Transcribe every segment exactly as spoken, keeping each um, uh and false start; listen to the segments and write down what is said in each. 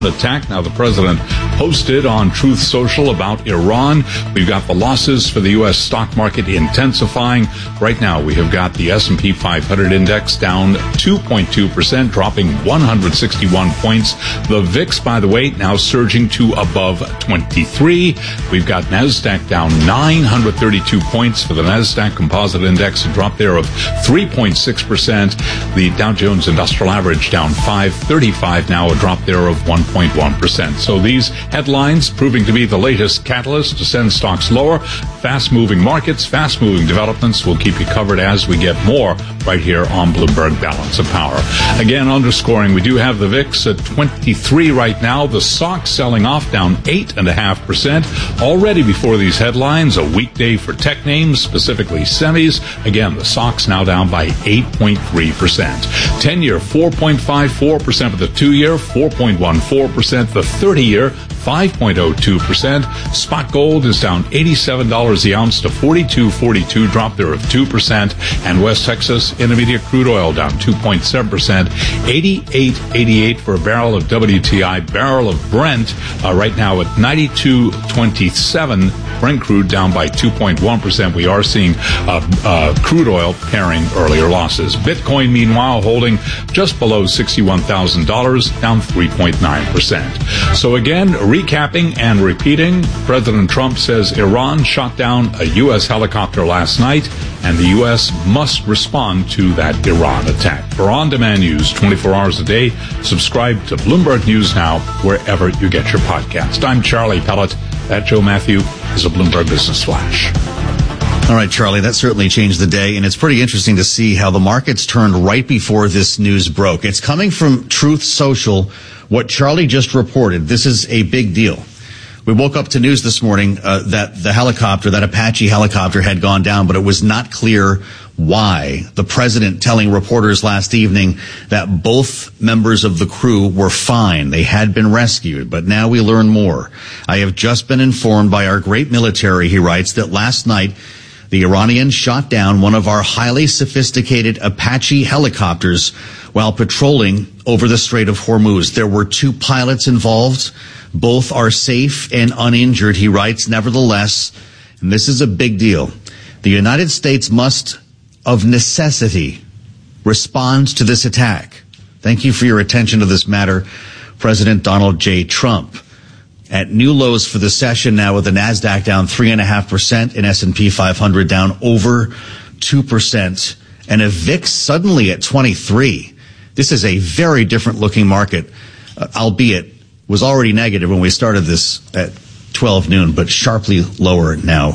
attack. Now, the president posted on Truth Social about Iran. We've got the losses for the U S stock market intensifying. Right now, we have got the S and P five hundred index down two point two percent, dropping one hundred sixty-one points. The V I X, by the way, now surging to above twenty-three. We've got NASDAQ down nine hundred thirty-two points for the NASDAQ Composite Index, a drop there of three point six percent. The Dow Jones Industrial Average down five thirty-five, now a drop there of one point one percent. So these headlines proving to be the latest catalyst to send stocks lower. Fast-moving markets, fast-moving developments. We'll keep you covered as we get more right here on Bloomberg Balance of Power. Again, underscoring, we do have the V I X at twenty-three right now. The S O X selling off down eight point five percent. Already before these headlines, a weekday for tech names, specifically semis. Again, the S O X now down by eight point three percent. ten-year, four point five four percent for the two-year, four point one four percent the thirty-year, five point oh two percent. Spot gold is down eighty-seven dollars the ounce to forty-two forty-two, drop there of two percent. And West Texas Intermediate crude oil down two point seven percent, eighty-eight eighty-eight for a barrel of W T I. Barrel of Brent uh, right now at ninety-two twenty-seven. Brent crude down by two point one percent. We are seeing uh, uh, crude oil pairing earlier losses. Bitcoin, meanwhile, holding just below sixty-one thousand dollars, down three point nine percent. So again, recapping and repeating, President Trump says Iran shot down a U S helicopter last night, and the U S must respond to that Iran attack. For on-demand news twenty-four hours a day, subscribe to Bloomberg News Now wherever you get your podcast. I'm Charlie Pellet. That Joe Matthew is a Bloomberg Business Flash. All right, Charlie, that certainly changed the day, and it's pretty interesting to see how the markets turned right before this news broke. It's coming from Truth Social, what Charlie just reported. This is a big deal. We woke up to news this morning uh, that the helicopter, that Apache helicopter, had gone down, but it was not clear why. The president telling reporters last evening that both members of the crew were fine. They had been rescued, but now we learn more. I have just been informed by our great military, he writes, that last night the Iranians shot down one of our highly sophisticated Apache helicopters while patrolling over the Strait of Hormuz. There were two pilots involved. Both are safe and uninjured, he writes. Nevertheless, and this is a big deal, the United States must, of necessity, respond to this attack. Thank you for your attention to this matter, President Donald J. Trump. At new lows for the session now, with the NASDAQ down three point five percent and S and P five hundred down over two percent, and a V I X suddenly at twenty-three. This is a very different looking market, uh, albeit was already negative when we started this at twelve noon, but sharply lower now.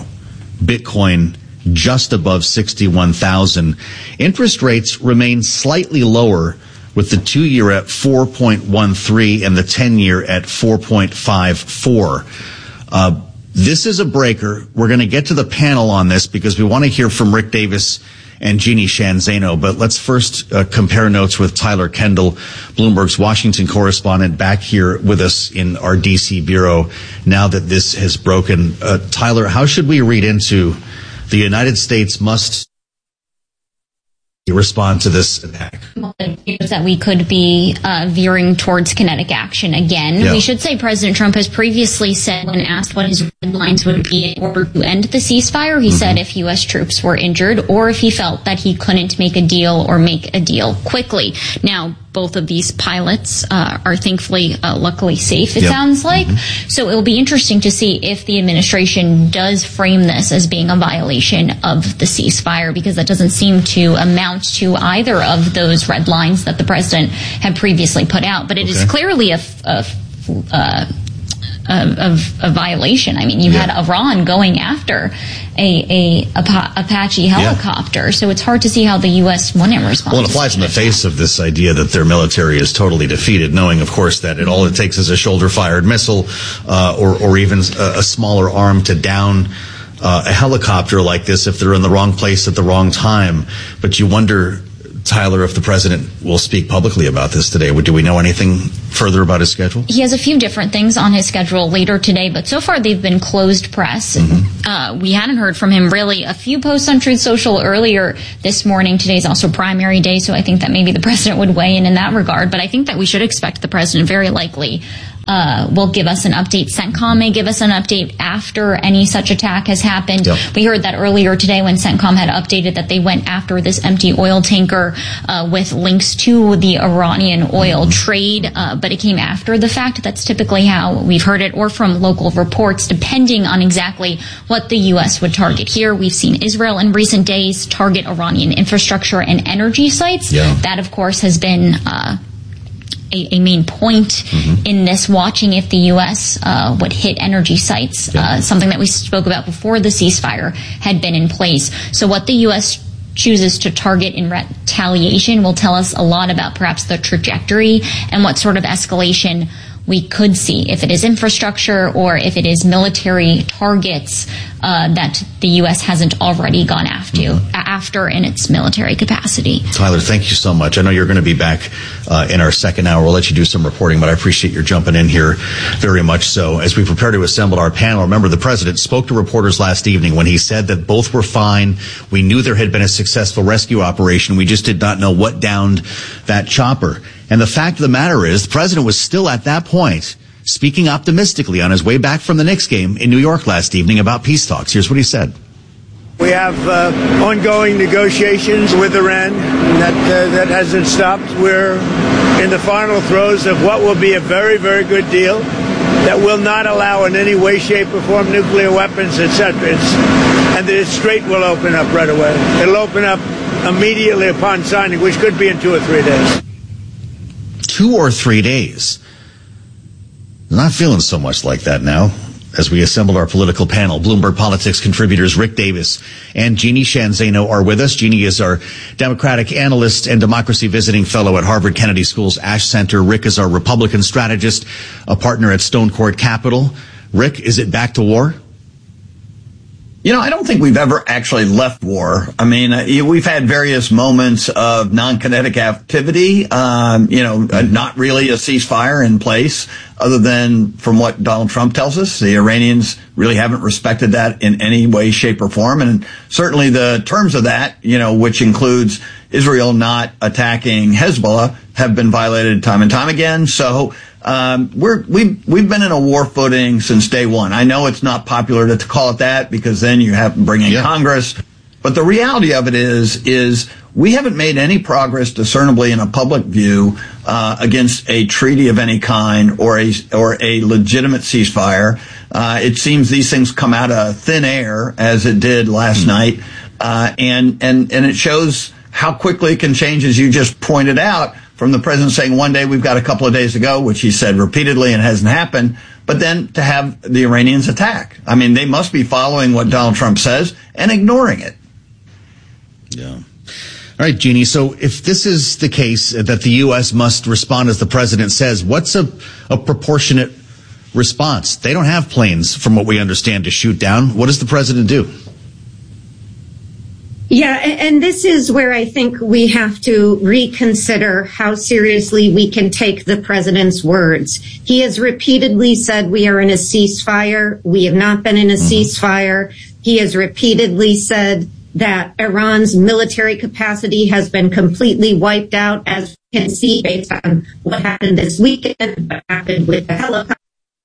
Bitcoin just above sixty-one thousand. Interest rates remain slightly lower, with the two-year at four point one three and the ten-year at four point five four. Uh, this is a breaker. We're going to get to the panel on this because we want to hear from Rick Davis and Jeannie Shanzano. But let's first uh, compare notes with Tyler Kendall, Bloomberg's Washington correspondent, back here with us in our D C bureau now that this has broken. Uh, Tyler, how should we read into the United States must respond to this attack? Well, it appears that we could be uh, veering towards kinetic action again. Yeah. We should say President Trump has previously said, when asked what his red lines would be in order to end the ceasefire, he mm-hmm. said if U S troops were injured or if he felt that he couldn't make a deal or make a deal quickly. Now, both of these pilots uh, are thankfully, uh, luckily safe, it yep. sounds like. Mm-hmm. So it will be interesting to see if the administration does frame this as being a violation of the ceasefire, because that doesn't seem to amount to either of those red lines that the president had previously put out. But it okay. is clearly a, a, a, a, a violation. I mean, you yeah. had Iran going after a, a, a Apache helicopter, yeah. so it's hard to see how the U S wouldn't respond. Well, it flies in the face of this idea that their military is totally defeated, knowing, of course, that it all it takes is a shoulder-fired missile uh, or, or even a, a smaller arm to down uh, a helicopter like this if they're in the wrong place at the wrong time. But you wonder, Tyler, if the president will speak publicly about this today. Do we know anything further about his schedule? He has a few different things on his schedule later today, but so far they've been closed press. Mm-hmm. Uh, we hadn't heard from him really. A few posts on Truth Social earlier this morning. Today's also primary day, so I think that maybe the president would weigh in in that regard. But I think that we should expect the president very likely uh, will give us an update. CENTCOM may give us an update after any such attack has happened. Yep. We heard that earlier today when CENTCOM had updated that they went after this empty oil tanker uh, with links to the Iranian oil mm-hmm. trade, uh, but it came after the fact. That's typically how we've heard it, or from local reports, depending on exactly what the U S would target. Here, we've seen Israel in recent days target Iranian infrastructure and energy sites. Yeah. That, of course, has been uh, a, a main point mm-hmm. in this, watching if the U S uh, would hit energy sites, yeah. uh, something that we spoke about before the ceasefire had been in place. So what the U S chooses to target in retaliation will tell us a lot about perhaps the trajectory and what sort of escalation we could see, if it is infrastructure or if it is military targets uh, that the U S hasn't already gone after, mm-hmm. after in its military capacity. Tyler, thank you so much. I know you're going to be back uh, in our second hour. We'll let you do some reporting, but I appreciate your jumping in here very much so. As we prepare to assemble our panel, remember the president spoke to reporters last evening when he said that both were fine. We knew there had been a successful rescue operation. We just did not know what downed that chopper. And the fact of the matter is, the president was still at that point speaking optimistically on his way back from the Knicks game in New York last evening about peace talks. Here's what he said. We have uh, ongoing negotiations with Iran. That, uh, that hasn't stopped. We're in the final throes of what will be a very, very good deal that will not allow in any way, shape, or form nuclear weapons, et cetera. It's, and the Strait will open up right away. It'll open up immediately upon signing, which could be in two or three days. Two or three days. Not feeling so much like that now. As we assembled our political panel, Bloomberg Politics contributors Rick Davis and Jeannie Sheehan Zaino are with us. Jeannie is our Democratic analyst and democracy visiting fellow at Harvard Kennedy School's Ash Center. Rick is our Republican strategist, a partner at Stone Court Capital. Rick, is it back to war? You know, I don't think we've ever actually left war. I mean, uh, we've had various moments of non-kinetic activity, um, you know, uh, not really a ceasefire in place, other than from what Donald Trump tells us. The Iranians really haven't respected that in any way, shape, or form. And certainly the terms of that, you know, which includes Israel not attacking Hezbollah, have been violated time and time again. So Um, we're, we've, we've been in a war footing since day one. I know it's not popular to, to call it that because then you have to bring in yeah. Congress. But the reality of it is, is we haven't made any progress discernibly in a public view, uh, against a treaty of any kind or a, or a legitimate ceasefire. Uh, it seems these things come out of thin air as it did last mm-hmm. night. Uh, and, and, and it shows how quickly it can change, as you just pointed out, from the president saying one day we've got a couple of days to go, which he said repeatedly and hasn't happened, but then to have the Iranians attack. I mean, they must be following what Donald Trump says and ignoring it. Yeah. All right, Jeannie, so if this is the case that the U S must respond as the president says, what's a, a proportionate response? They don't have planes, from what we understand, to shoot down. What does the president do? Yeah, and this is where I think we have to reconsider how seriously we can take the president's words. He has repeatedly said we are in a ceasefire. We have not been in a ceasefire. He has repeatedly said that Iran's military capacity has been completely wiped out, as we can see based on what happened this weekend, what happened with the helicopter.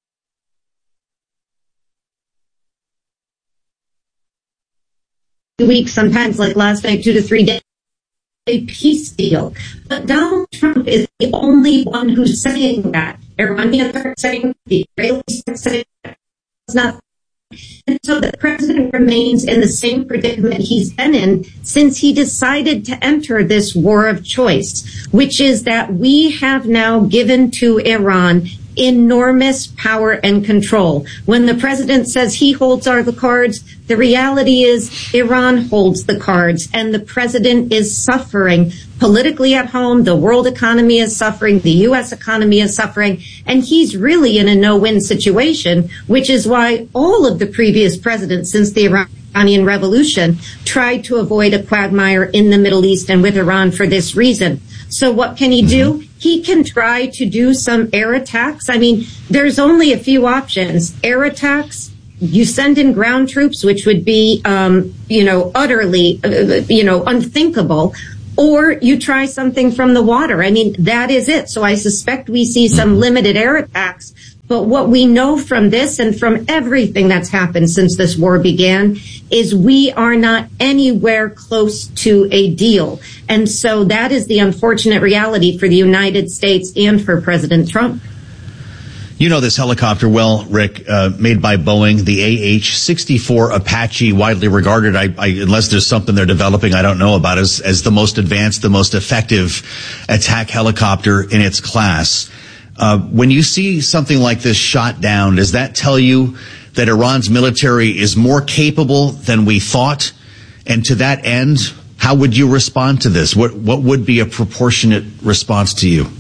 Weeks, sometimes like last night, two to three days, a peace deal. But Donald Trump is the only one who's saying that. Iranians are saying, the Israelis are saying that. It's not. And so the president remains in the same predicament he's been in since he decided to enter this war of choice, which is that we have now given to Iran enormous power and control. When the president says he holds all the cards, the reality is Iran holds the cards, and the president is suffering politically at home. The world economy is suffering. The U S economy is suffering. And he's really in a no-win situation, which is why all of the previous presidents since the Iranian Revolution tried to avoid a quagmire in the Middle East and with Iran for this reason. So what can he do? He can try to do some air attacks. I mean, there's only a few options. Air attacks, you send in ground troops, which would be, um, you know, utterly, uh, you know, unthinkable. Or you try something from the water. I mean, that is it. So I suspect we see some limited air attacks. But what we know from this and from everything that's happened since this war began is we are not anywhere close to a deal. And so that is the unfortunate reality for the United States and for President Trump. You know this helicopter well, Rick, uh, made by Boeing, the A H sixty-four Apache, widely regarded, I, I, unless there's something they're developing I don't know about, as, as the most advanced, the most effective attack helicopter in its class. Uh, when you see something like this shot down, does that tell you that Iran's military is more capable than we thought? And to that end, how would you respond to this? What, what would be a proportionate response to you?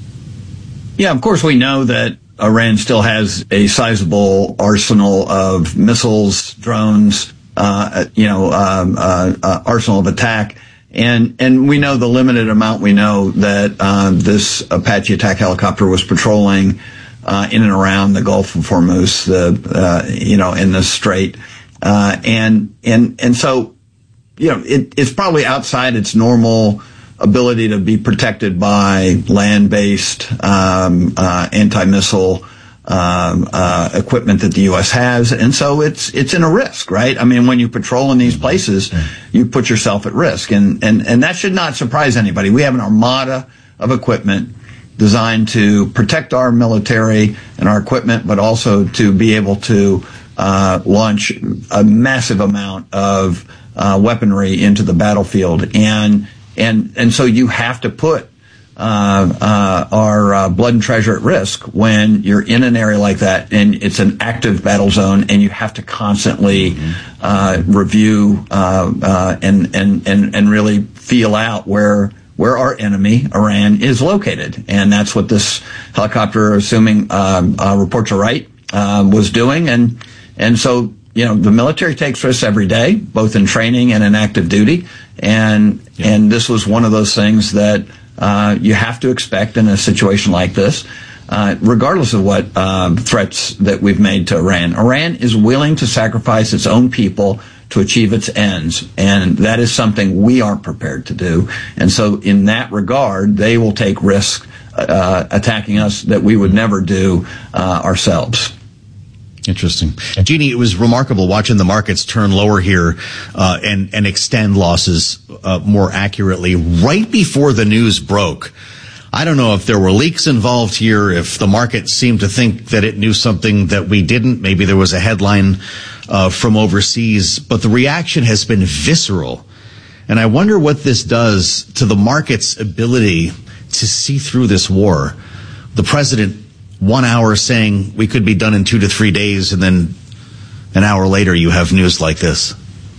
Yeah, of course, we know that Iran still has a sizable arsenal of missiles, drones, uh, you know, um, uh, uh, arsenal of attack. And, and we know the limited amount we know that, uh, this Apache attack helicopter was patrolling, uh, in and around the Gulf of Hormuz, the, uh, you know, in the Strait. Uh, and, and, and so, you know, it, it's probably outside its normal ability to be protected by land-based, um, uh, anti-missile, um, uh, equipment that the U S has. And so it's, it's in a risk, right? I mean, when you patrol in these places, you put yourself at risk. And, and, and that should not surprise anybody. We have an armada of equipment designed to protect our military and our equipment, but also to be able to, uh, launch a massive amount of, uh, weaponry into the battlefield. And, and, and so you have to put Uh, uh, our uh, blood and treasure at risk when you're in an area like that and it's an active battle zone and you have to constantly uh, review uh, uh, and, and, and, and really feel out where where our enemy, Iran, is located. And that's what this helicopter, assuming um, uh, reports are right, uh, was doing. And and so, you know, the military takes risks every day, both in training and in active duty. And yeah. and this was one of those things that Uh, you have to expect in a situation like this, uh, regardless of what um, threats that we've made to Iran. Iran is willing to sacrifice its own people to achieve its ends, and that is something we aren't prepared to do. And so in that regard, they will take risks uh, attacking us that we would never do uh, ourselves. Interesting. Jeannie, it was remarkable watching the markets turn lower here uh, and, and extend losses uh, more accurately right before the news broke. I don't know if there were leaks involved here, if the market seemed to think that it knew something that we didn't. Maybe there was a headline uh, from overseas, but the reaction has been visceral. And I wonder what this does to the market's ability to see through this war. The president one hour saying we could be done in two to three days, and then an hour later you have news like this.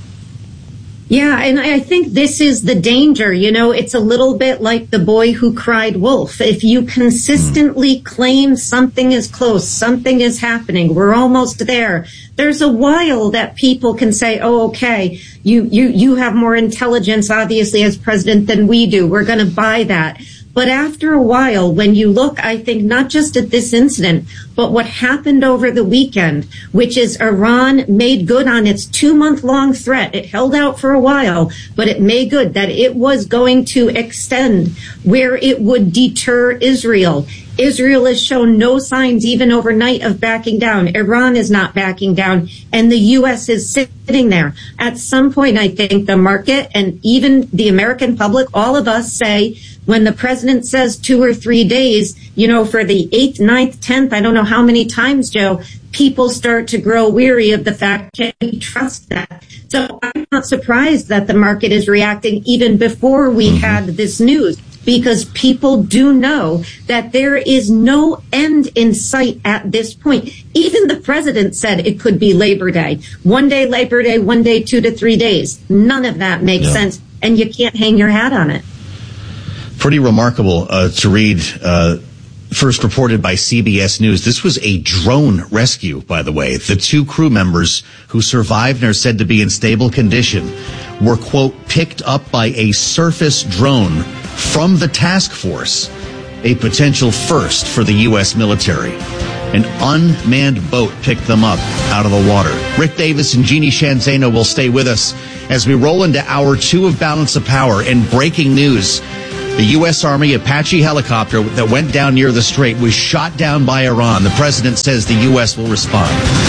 Yeah, and I think this is the danger. You know, it's a little bit like the boy who cried wolf. If you consistently mm. claim something is close, something is happening, we're almost there, there's a while that people can say, oh, okay, you, you, you have more intelligence, obviously, as president than we do. We're going to buy that. But after a while, when you look, I think, not just at this incident, but what happened over the weekend, which is Iran made good on its two-month-long threat. It held out for a while, but it made good that it was going to extend where it would deter Israel. Israel has shown no signs, even overnight, of backing down. Iran is not backing down, and the U S is sitting there. At some point, I think the market and even the American public, all of us say, when the president says two or three days, you know, for the eighth, ninth, tenth, I don't know how many times, Joe, people start to grow weary of the fact, can we trust that? So I'm not surprised that the market is reacting even before we mm-hmm. had this news, because people do know that there is no end in sight at this point. Even the president said it could be Labor Day. One day Labor Day, one day two to three days. None of that makes yeah. sense, and you can't hang your hat on it. Pretty remarkable uh, to read. Uh, first reported by C B S News. This was a drone rescue, by the way. The two crew members who survived and are said to be in stable condition were, quote, picked up by a surface drone from the task force, a potential first for the U S military. An unmanned boat picked them up out of the water. Rick Davis and Jeannie Sheehan Zaino will stay with us as we roll into hour two of Balance of Power. And breaking news, The U S. Army Apache helicopter that went down near the strait was shot down by Iran. The president says the U S will respond.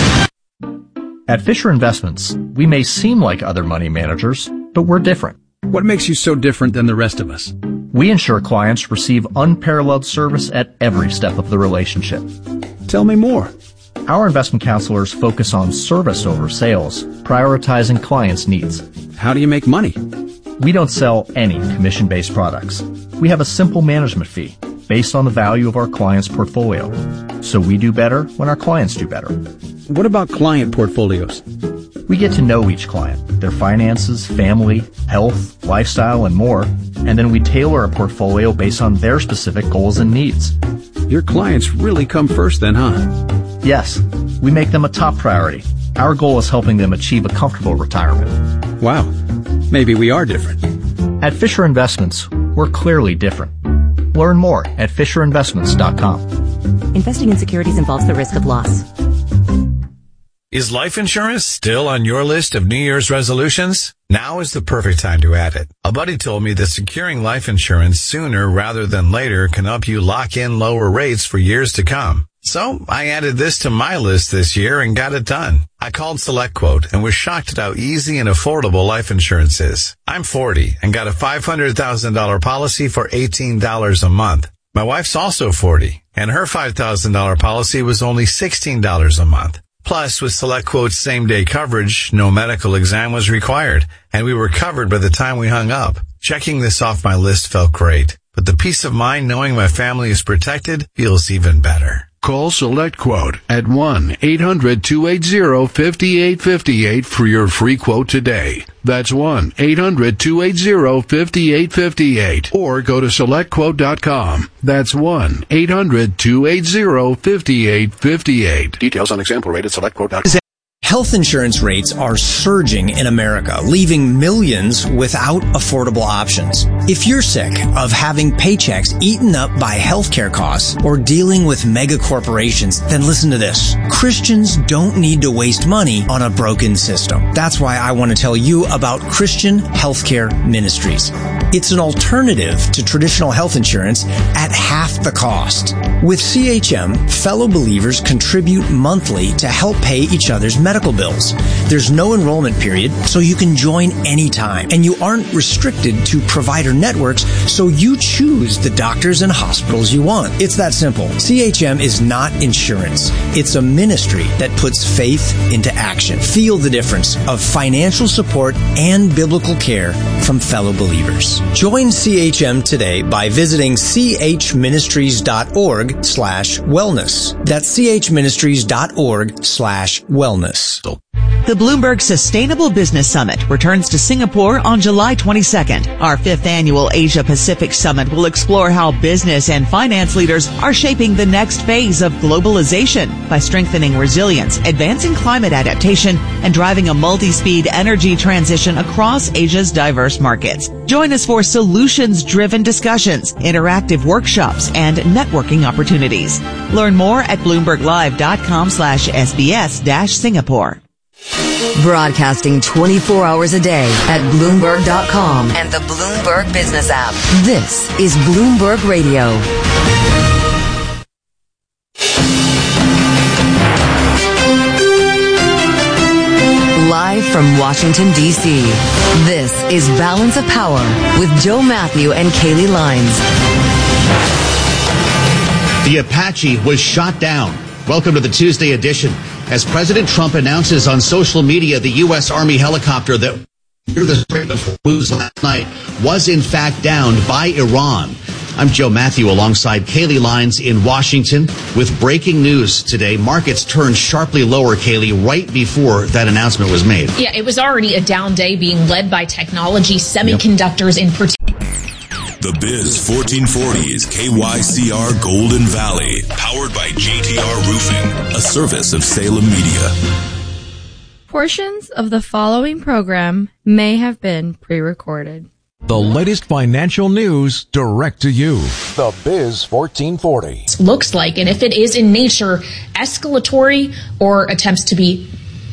At Fisher Investments, we may seem like other money managers, but we're different. What makes you so different than the rest of us? We ensure clients receive unparalleled service at every step of the relationship. Tell me more. Our investment counselors focus on service over sales, prioritizing clients' needs. How do you make money? We don't sell any commission-based products. We have a simple management fee based on the value of our client's portfolio. So we do better when our clients do better. What about client portfolios? We get to know each client, their finances, family, health, lifestyle, and more, and then we tailor a portfolio based on their specific goals and needs. Your clients really come first then, huh? Yes, we make them a top priority. Our goal is helping them achieve a comfortable retirement. Wow, maybe we are different. At Fisher Investments, we're clearly different. Learn more at fisher investments dot com. Investing in securities involves the risk of loss. Is life insurance still on your list of New Year's resolutions? Now is the perfect time to add it. A buddy told me that securing life insurance sooner rather than later can help you lock in lower rates for years to come. So I added this to my list this year and got it done. I called SelectQuote and was shocked at how easy and affordable life insurance is. I'm forty and got a five hundred thousand dollars policy for eighteen dollars a month. My wife's also forty and her five thousand dollars policy was only sixteen dollars a month. Plus, with SelectQuote's same-day coverage, no medical exam was required, and we were covered by the time we hung up. Checking this off my list felt great, but the peace of mind knowing my family is protected feels even better. Call SelectQuote at one eight hundred two eight zero five eight five eight for your free quote today. That's one eight hundred two eight zero five eight five eight. Or go to select quote dot com. That's one eight hundred two eight zero five eight five eight. Details on example rate at select quote dot com. Health insurance rates are surging in America, leaving millions without affordable options. If you're sick of having paychecks eaten up by healthcare costs or dealing with mega corporations, then listen to this. Christians don't need to waste money on a broken system. That's why I want to tell you about Christian Healthcare Ministries. It's an alternative to traditional health insurance at half the cost. With C H M, fellow believers contribute monthly to help pay each other's medical bills. There's no enrollment period, so you can join anytime. And you aren't restricted to provider networks, so you choose the doctors and hospitals you want. It's that simple. C H M is not insurance. It's a ministry that puts faith into action. Feel the difference of financial support and biblical care from fellow believers. Join C H M today by visiting chministries.org slash wellness. That's chministries.org slash wellness. The Bloomberg Sustainable Business Summit returns to Singapore on July twenty-second. Our fifth annual Asia Pacific Summit will explore how business and finance leaders are shaping the next phase of globalization by strengthening resilience, advancing climate adaptation, and driving a multi-speed energy transition across Asia's diverse markets. Join us for solutions-driven discussions, interactive workshops, and networking opportunities. Learn more at bloomberglive.com slash SBS dash Singapore. Broadcasting twenty-four hours a day at Bloomberg dot com and the Bloomberg Business app. This is Bloomberg Radio. Live from Washington, D C, this is Balance of Power with Joe Matthew and Kaylee Lines. The Apache was shot down. Welcome to the Tuesday edition. As President Trump announces on social media, the U S. Army helicopter that near the Strait of Hormuz last night was in fact downed by Iran. I'm Joe Matthew alongside Kaylee Lines in Washington with breaking news today. Markets turned sharply lower, Kaylee, right before that announcement was made. Yeah, it was already a down day being led by technology, semiconductors yep. in particular. The Biz fourteen forty is K Y C R Golden Valley, powered by J T R Roofing, a service of Salem Media. Portions of the following program may have been pre-recorded. The latest financial news direct to you. The Biz fourteen forty. Looks like, and if it is in nature escalatory or attempts to be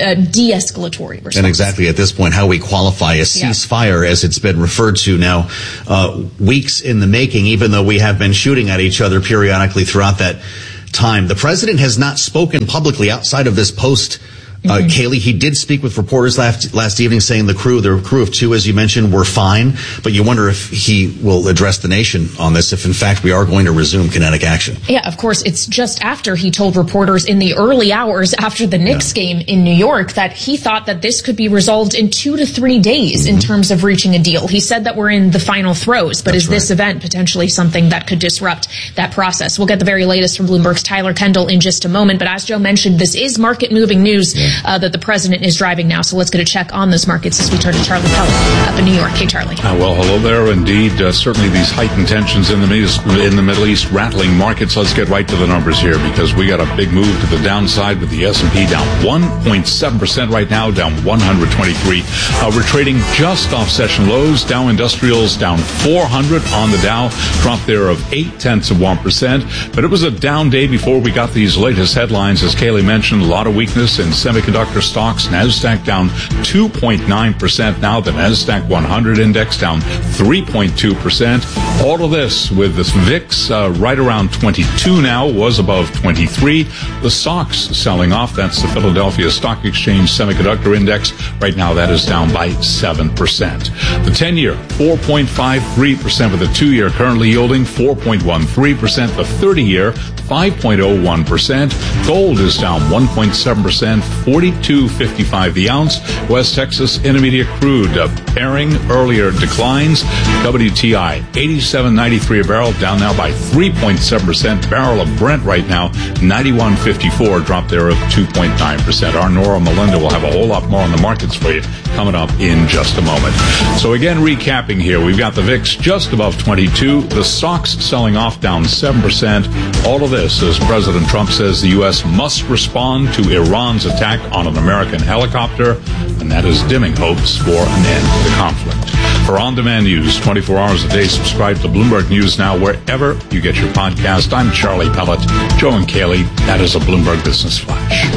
a de-escalatory response. And exactly at this point, how we qualify a ceasefire, yeah. as it's been referred to now, uh, weeks in the making, even though we have been shooting at each other periodically throughout that time. The president has not spoken publicly outside of this post. Uh, mm-hmm. Kaylee, he did speak with reporters last last evening saying the crew, the crew of two, as you mentioned, were fine. But you wonder if he will address the nation on this, if in fact we are going to resume kinetic action. Yeah, of course. It's just after he told reporters in the early hours after the Knicks yeah. game in New York that he thought that this could be resolved in two to three days mm-hmm. in terms of reaching a deal. He said that we're in the final throes, but That's is right. this event potentially something that could disrupt that process? We'll get the very latest from Bloomberg's Tyler Kendall in just a moment. But as Joe mentioned, this is market-moving news. Yeah. Uh, that the president is driving now. So let's get a check on those markets as we turn to Charlie Pellet up in New York. Hey, Charlie. Uh, well, hello there. Indeed, uh, certainly these heightened tensions in the, in the Middle East rattling markets. Let's get right to the numbers here because we got a big move to the downside with the S and P down one point seven percent right now, down one hundred twenty-three. Uh, we're trading just off session lows. Dow Industrials down four hundred on the Dow, drop there of eight tenths of one percent. But it was a down day before we got these latest headlines. As Kaylee mentioned, a lot of weakness in semiconductor stocks. NASDAQ down two point nine percent now. The NASDAQ one hundred index down three point two percent. All of this with the V I X uh, right around twenty-two now, was above twenty-three. The S O X selling off. That's the Philadelphia Stock Exchange Semiconductor Index. Right now that is down by seven percent. The ten-year, four point five three percent, with the two-year currently yielding four point one three percent. The thirty-year, five point oh one percent. Gold is down one point seven percent, forty-two fifty-five the ounce. West Texas Intermediate crude uh, pairing earlier declines. W T I eighty-seven ninety-three a barrel, down now by three point seven percent. Barrel of Brent right now ninety-one fifty-four, drop there of two point nine percent. Our Nora Melinda will have a whole lot more on the markets for you coming up in just a moment. So again, recapping here, we've got the V I X just above twenty-two. The S O X selling off down seven percent. All of this as President Trump says the U S must respond to Iran's attack on an American helicopter, and that is dimming hopes for an end to the conflict. For on-demand news twenty-four hours a day, subscribe to Bloomberg News Now wherever you get your podcast. I'm Charlie Pellet. Joe and Kaylee, that is a Bloomberg Business Flash.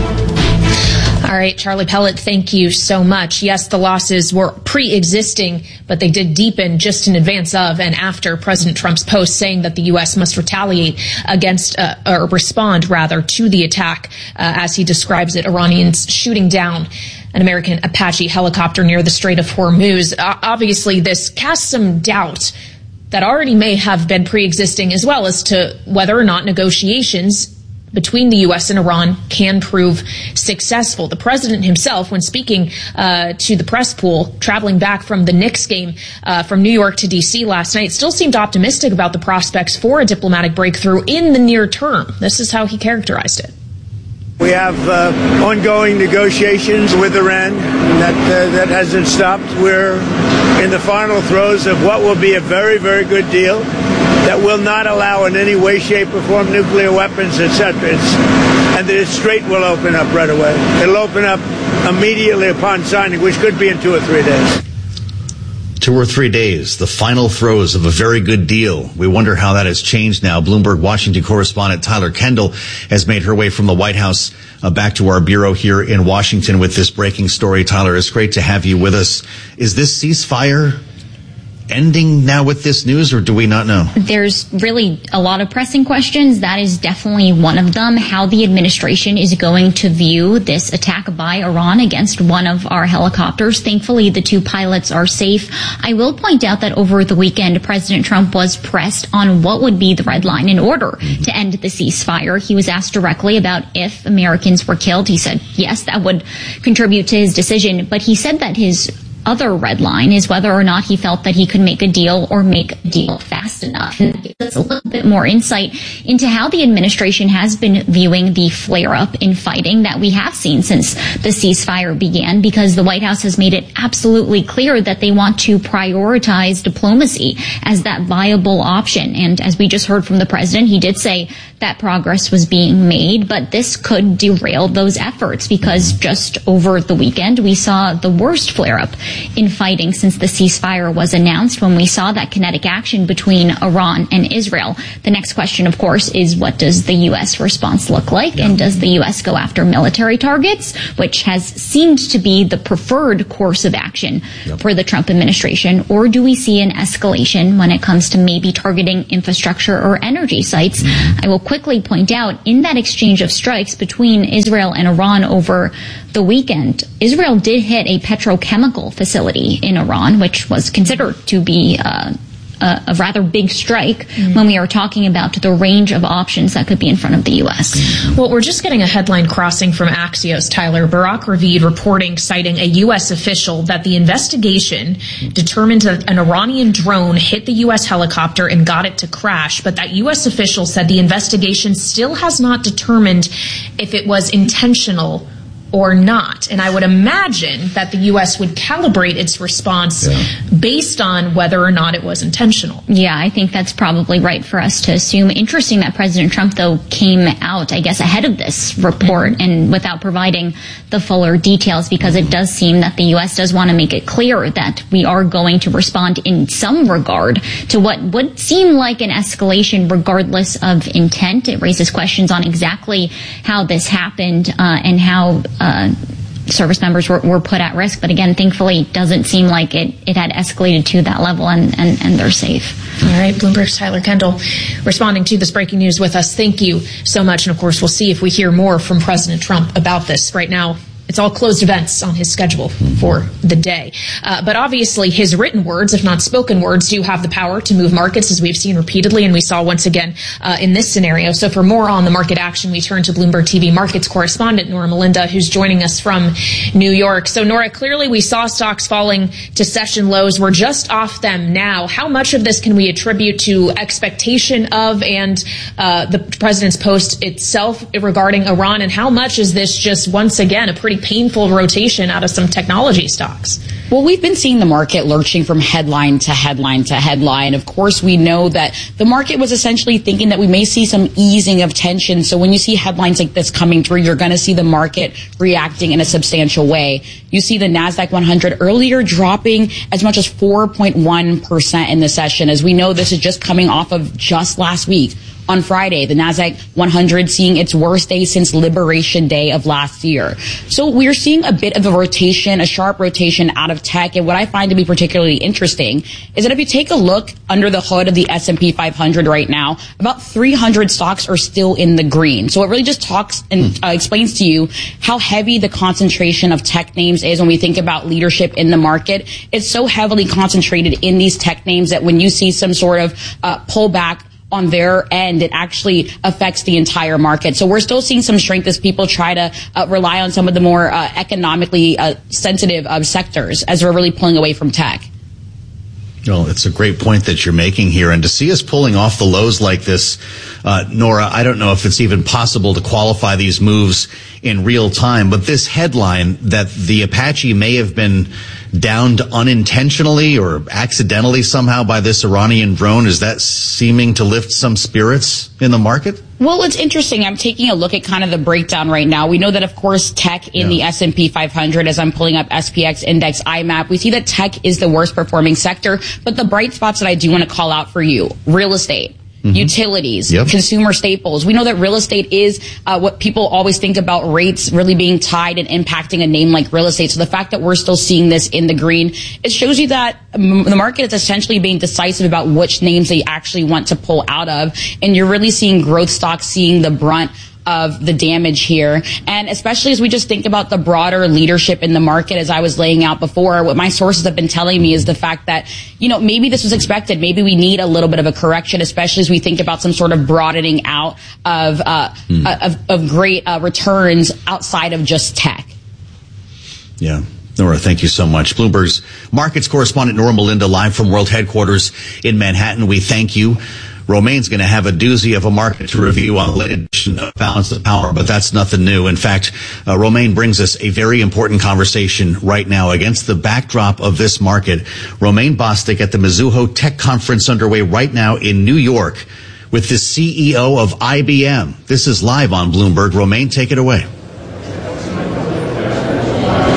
All right, Charlie Pellet, thank you so much. Yes, the losses were pre-existing, but they did deepen just in advance of and after President Trump's post saying that the U S must retaliate against, uh, or respond, rather, to the attack, uh, as he describes it, Iranians shooting down an American Apache helicopter near the Strait of Hormuz. Uh, obviously, this casts some doubt that already may have been pre-existing as well as to whether or not negotiations between the U S and Iran can prove successful. The president himself, when speaking uh, to the press pool, traveling back from the Knicks game uh, from New York to D C last night, still seemed optimistic about the prospects for a diplomatic breakthrough in the near term. This is how he characterized it. We have uh, ongoing negotiations with Iran. That, uh, that hasn't stopped. We're in the final throes of what will be a very, very good deal that will not allow in any way, shape, or form nuclear weapons, et cetera. It's, and the Strait will open up right away. It'll open up immediately upon signing, which could be in two or three days. Two or three days, the final throes of a very good deal. We wonder how that has changed now. Bloomberg Washington correspondent Tyler Kendall has made her way from the White House uh, back to our bureau here in Washington with this breaking story. Tyler, it's great to have you with us. Is this ceasefire ending now with this news, or do we not know? There's really a lot of pressing questions. That is definitely one of them. How the administration is going to view this attack by Iran against one of our helicopters. Thankfully, the two pilots are safe. I will point out that over the weekend, President Trump was pressed on what would be the red line in order to end the ceasefire. He was asked directly about if Americans were killed. He said, yes, that would contribute to his decision. But he said that his other red line is whether or not he felt that he could make a deal or make a deal fast enough. And it gives us a little bit more insight into how the administration has been viewing the flare-up in fighting that we have seen since the ceasefire began, because the White House has made it absolutely clear that they want to prioritize diplomacy as that viable option. And as we just heard from the president, he did say that progress was being made, but this could derail those efforts, because just over the weekend we saw the worst flare-up in fighting since the ceasefire was announced, when we saw that kinetic action between Iran and threaten Israel. The next question, of course, is what does the U S response look like? Yeah. And does the U S go after military targets, which has seemed to be the preferred course of action yep. for the Trump administration? Or do we see an escalation when it comes to maybe targeting infrastructure or energy sites? Mm-hmm. I will quickly point out, in that exchange of strikes between Israel and Iran over the weekend, Israel did hit a petrochemical facility in Iran, which was considered to be uh, a, a rather big strike mm-hmm. when we are talking about the range of options that could be in front of the U S. Well, we're just getting a headline crossing from Axios, Tyler. Barak Ravid reporting, citing a U S official, that the investigation determined that an Iranian drone hit the U S helicopter and got it to crash, but that U S official said the investigation still has not determined if it was intentional or not. And I would imagine that the U S would calibrate its response yeah. based on whether or not it was intentional. Yeah, I think that's probably right for us to assume. Interesting that President Trump, though, came out, I guess, ahead of this report mm-hmm. and without providing the fuller details, because it does seem that the U S does want to make it clear that we are going to respond in some regard to what would seem like an escalation regardless of intent. It raises questions on exactly how this happened uh, and how Uh, service members were, were put at risk. But again, thankfully, it doesn't seem like it, it had escalated to that level, and, and, and they're safe. All right. Bloomberg's Tyler Kendall responding to this breaking news with us. Thank you so much. And of course, we'll see if we hear more from President Trump about this. Right now, it's all closed events on his schedule for the day. Uh, but obviously, his written words, if not spoken words, do have the power to move markets, as we've seen repeatedly, and we saw once again uh, in this scenario. So for more on the market action, we turn to Bloomberg T V markets correspondent Nora Melinda, who's joining us from New York. So Nora, clearly we saw stocks falling to session lows. We're just off them now. How much of this can we attribute to expectation of and uh, the president's post itself regarding Iran, and how much is this just, once again, a pretty painful rotation out of some technology stocks? Well, we've been seeing the market lurching from headline to headline to headline. Of course, we know that the market was essentially thinking that we may see some easing of tension. So when you see headlines like this coming through, you're going to see the market reacting in a substantial way. You see the NASDAQ one hundred earlier dropping as much as four point one percent in the session. As we know, this is just coming off of just last week. On Friday, the NASDAQ one hundred seeing its worst day since Liberation Day of last year. So we're seeing a bit of a rotation, a sharp rotation out of tech. And what I find to be particularly interesting is that if you take a look under the hood of the S and P five hundred right now, about three hundred stocks are still in the green. So it really just talks and uh, explains to you how heavy the concentration of tech names is when we think about leadership in the market. It's so heavily concentrated in these tech names that when you see some sort of uh, pullback on their end, it actually affects the entire market. So we're still seeing some strength as people try to uh, rely on some of the more uh, economically uh, sensitive uh, sectors as we're really pulling away from tech. Well, it's a great point that you're making here. And to see us pulling off the lows like this, uh, Nora, I don't know if it's even possible to qualify these moves in real time. But this headline that the Apache may have been downed unintentionally or accidentally somehow by this Iranian drone, is that seeming to lift some spirits in the market? Well, it's interesting. I'm taking a look at kind of the breakdown right now. We know that, of course, tech in yeah. the S and P five hundred, as I'm pulling up S P X Index I MAP, we see that tech is the worst performing sector. But the bright spots that I do want to call out for you, real estate, mm-hmm. utilities, yep. consumer staples. We know that real estate is uh, what people always think about, rates really being tied and impacting a name like real estate. So the fact that we're still seeing this in the green, it shows you that um, the market is essentially being decisive about which names they actually want to pull out of. And you're really seeing growth stocks seeing the brunt of the damage here. And especially as we just think about the broader leadership in the market, as I was laying out before, what my sources have been telling me is the fact that, you know, maybe this was expected. Maybe we need a little bit of a correction, especially as we think about some sort of broadening out of, uh, mm. uh of, of great uh, returns outside of just tech. Yeah. Nora, thank you so much. Bloomberg's markets correspondent Nora Melinda, live from World Headquarters in Manhattan. We thank you. Romaine's going to have a doozy of a market to review on the latest edition of Balance of Power, but that's nothing new. In fact, uh, Romaine brings us a very important conversation right now against the backdrop of this market. Romaine Bostick at the Mizuho Tech Conference underway right now in New York with the C E O of I B M. This is live on Bloomberg. Romaine, take it away.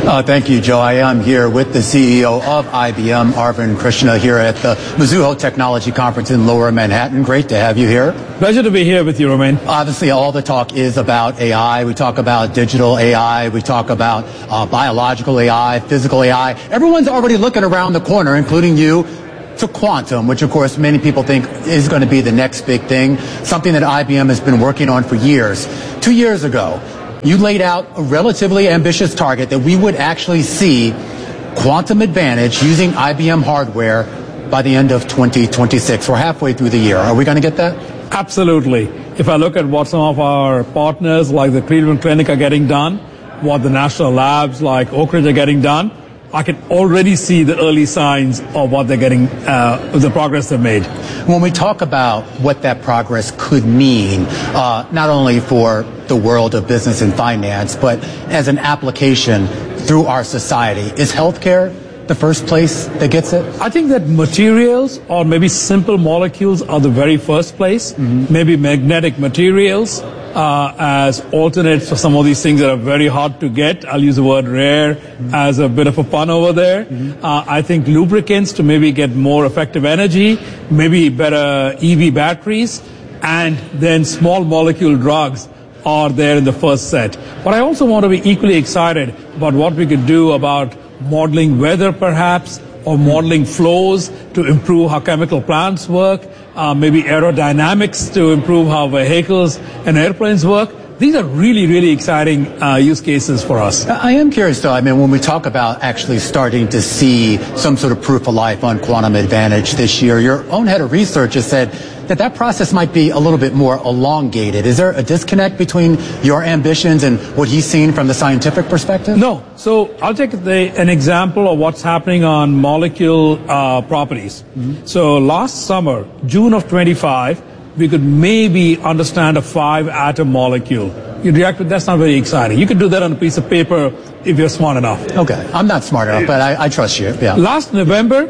Uh, thank you, Joe. I am here with the C E O of I B M, Arvind Krishna, here at the Mizuho Technology Conference in Lower Manhattan. Great to have you here. Pleasure to be here with you, Romain. Obviously, all the talk is about A I. We talk about digital A I. We talk about uh, biological A I, physical A I. Everyone's already looking around the corner, including you, to quantum, which of course many people think is going to be the next big thing, something that I B M has been working on for years. Two years ago, you laid out a relatively ambitious target that we would actually see quantum advantage using I B M hardware by the end of twenty twenty-six. We're halfway through the year. Are we going to get that? Absolutely. If I look at what some of our partners like the Cleveland Clinic are getting done, what the national labs like Oak Ridge are getting done, I can already see the early signs of what they're getting, uh, the progress they've made. When we talk about what that progress could mean, uh, not only for the world of business and finance, but as an application through our society, is healthcare the first place that gets it? I think that materials or maybe simple molecules are the very first place. Mm-hmm. Maybe magnetic materials. Uh, as alternates for some of these things that are very hard to get. I'll use the word rare mm-hmm. as a bit of a pun over there. Mm-hmm. Uh, I think lubricants to maybe get more effective energy, maybe better E V batteries, and then small molecule drugs are there in the first set. But I also want to be equally excited about what we could do about modeling weather perhaps, or modeling flows to improve how chemical plants work, uh, maybe aerodynamics to improve how vehicles and airplanes work. These are really, really exciting uh, use cases for us. I am curious, though. I mean, when we talk about actually starting to see some sort of proof of life on quantum advantage this year, your own head of research has said that that process might be a little bit more elongated. Is there a disconnect between your ambitions and what he's seen from the scientific perspective? No. So I'll take the, an example of what's happening on molecule uh, properties. Mm-hmm. So last summer, June of twenty-five, we could maybe understand a five-atom molecule. You'd react with, that's not very exciting. You could do that on a piece of paper if you're smart enough. Okay. I'm not smart enough, but I, I trust you. Yeah. Last November,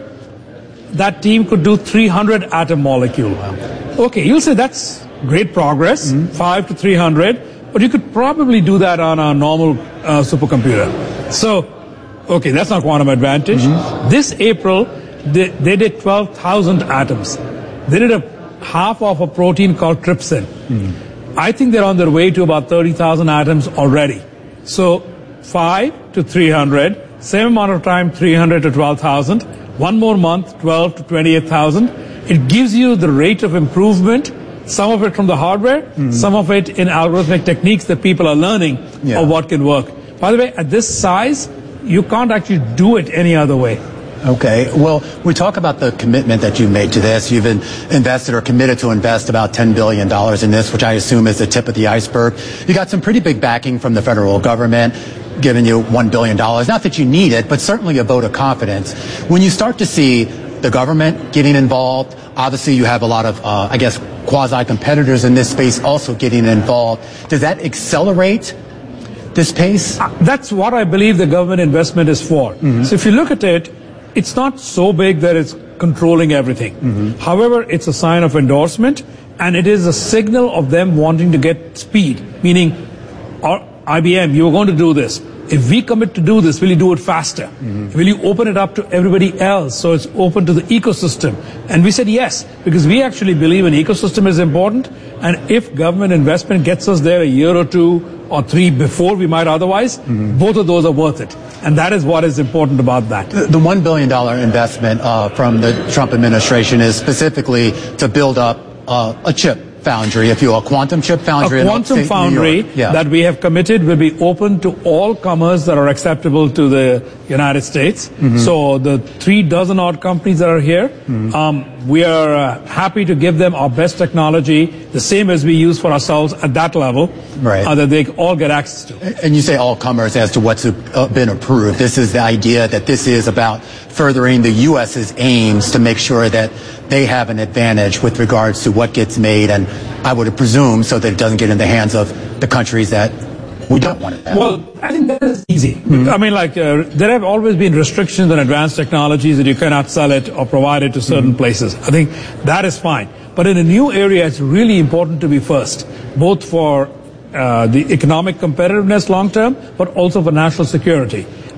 that team could do three hundred atom molecule. Okay, you'll say that's great progress, mm-hmm. five to three hundred, but you could probably do that on a normal uh, supercomputer. So, okay, that's not quantum advantage. Mm-hmm. This April, they, they did twelve thousand atoms. They did a half of a protein called trypsin. Mm-hmm. I think they're on their way to about thirty thousand atoms already. So, five to three hundred, same amount of time, three hundred to twelve thousand. One more month, twelve to twenty-eight thousand. It gives you the rate of improvement, some of it from the hardware, mm-hmm. some of it in algorithmic techniques that people are learning yeah. of what can work. By the way, at this size, you can't actually do it any other way. Okay. Well, we talk about the commitment that you made to this. You've been invested or committed to invest about ten billion dollars in this, which I assume is the tip of the iceberg. You got some pretty big backing from the federal government, giving you one billion dollars. Not that you need it, but certainly a vote of confidence. When you start to see the government getting involved, obviously you have a lot of, uh, I guess, quasi-competitors in this space also getting involved. Does that accelerate this pace? Uh, that's what I believe the government investment is for. Mm-hmm. So if you look at it, it's not so big that it's controlling everything. Mm-hmm. However, it's a sign of endorsement, and it is a signal of them wanting to get speed, meaning, or I B M, you're going to do this. If we commit to do this, will you do it faster? Mm-hmm. Will you open it up to everybody else so it's open to the ecosystem? And we said yes, because we actually believe an ecosystem is important, and if government investment gets us there a year or two or three before we might otherwise, mm-hmm. both of those are worth it. And that is what is important about that. The, the one billion dollars investment uh, from the Trump administration is specifically to build up uh, a chip foundry, if you will, a quantum chip foundry. A quantum foundry yeah. that we have committed will be open to all comers that are acceptable to the United States. Mm-hmm. So the three dozen odd companies that are here, mm-hmm. um, we are uh, happy to give them our best technology, the same as we use for ourselves at that level, right. uh, that they all get access to. And you say all comers as to what's uh, been approved. This is the idea that this is about furthering the U S's aims to make sure that they have an advantage with regards to what gets made, and I would presume so that it doesn't get in the hands of the countries that we don't want it to have. Well, I think that is easy. Mm-hmm. I mean, like, uh, there have always been restrictions on advanced technologies that you cannot sell it or provide it to certain mm-hmm. places. I think that is fine. But in a new area, it's really important to be first, both for uh, the economic competitiveness long term, but also for national security.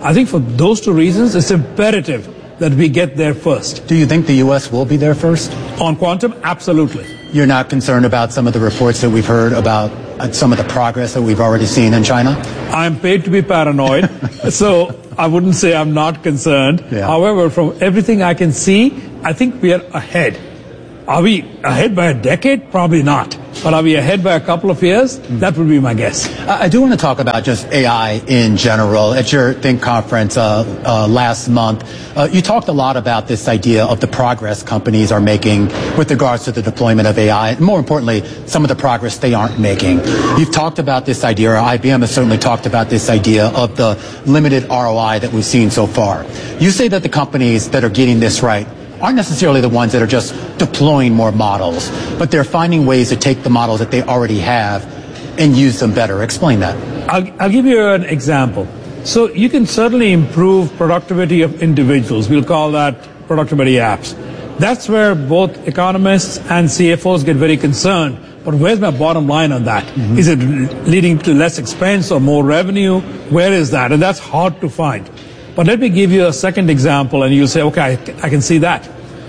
I think for those two reasons, it's imperative that we get there first. Do you think the U S will be there first? On quantum, absolutely. You're not concerned about some of the reports that we've heard about uh, some of the progress that we've already seen in China? I'm paid to be paranoid, so I wouldn't say I'm not concerned. Yeah. However, from everything I can see, I think we are ahead. Are we ahead by a decade? Probably not. But are we ahead by a couple of years? Mm. That would be my guess. I do want to talk about just A I in general. At your Think conference uh, uh, last month, uh, you talked a lot about this idea of the progress companies are making with regards to the deployment of A I, and more importantly, some of the progress they aren't making. You've talked about this idea, or I B M has certainly talked about this idea of the limited R O I that we've seen so far. You say that the companies that are getting this right aren't necessarily the ones that are just deploying more models, but they're finding ways to take the models that they already have and use them better. Explain that. I'll, I'll give you an example. So you can certainly improve productivity of individuals. We'll call that productivity apps. That's where both economists and C F Os get very concerned. But where's my bottom line on that? Mm-hmm. Is it leading to less expense or more revenue? Where is that? And that's hard to find. But let me give you a second example, and you'll say, okay, I, I can see that.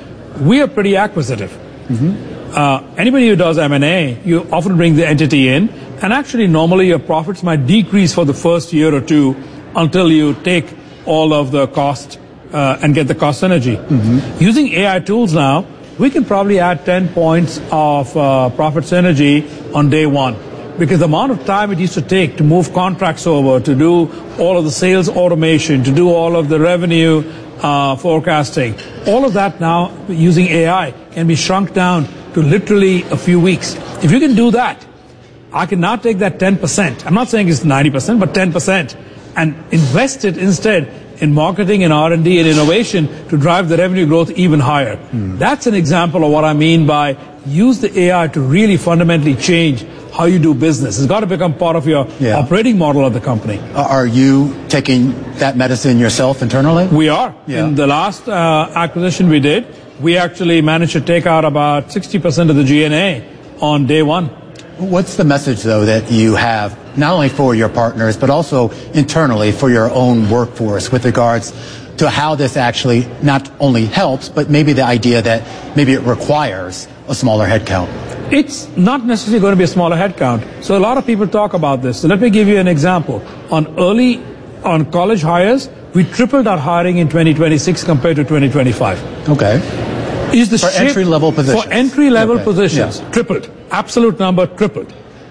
We are pretty acquisitive. Mm-hmm. Uh, anybody who does M and A, you often bring the entity in, and actually normally your profits might decrease for the first year or two until you take all of the cost uh, and get the cost synergy. Mm-hmm. Using A I tools now, we can probably add ten points of uh, profit synergy on day one. Because the amount of time it used to take to move contracts over, to do all of the sales automation, to do all of the revenue uh, forecasting, all of that now using A I can be shrunk down to literally a few weeks. If you can do that, I can now take that ten percent. I'm not saying it's ninety percent, but ten percent, and invest it instead in marketing and R and D and innovation to drive the revenue growth even higher. Hmm. That's an example of what I mean by use the A I to really fundamentally change how you do business. It's got to become part of your yeah. operating model of the company. Are you taking that medicine yourself internally? We are. Yeah. In the last uh, acquisition we did, we actually managed to take out about sixty percent of the G N A on day one. What's the message, though, that you have, not only for your partners, but also internally for your own workforce with regards to how this actually not only helps, but maybe the idea that maybe it requires a smaller headcount? It's not necessarily going to be a smaller headcount. So a lot of people talk about this. So let me give you an example. On early, on college hires, we tripled our hiring in twenty twenty-six compared to twenty twenty-five. Okay. Is the for entry-level positions? For entry-level okay. positions, yeah. tripled. Absolute number, tripled.